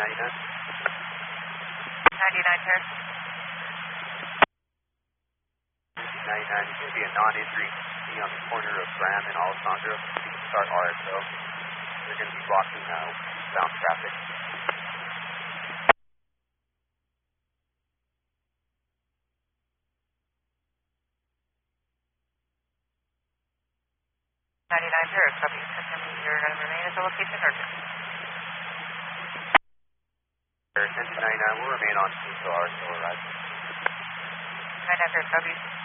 99 here. 99 is going to be a non-entry on the corner of Graham and Alessandro. You can start RSO. They're going to be blocking bound traffic. Copy. You're going to remain at the location or just? 10-99, we'll remain on until RSO arrives. 99 copy.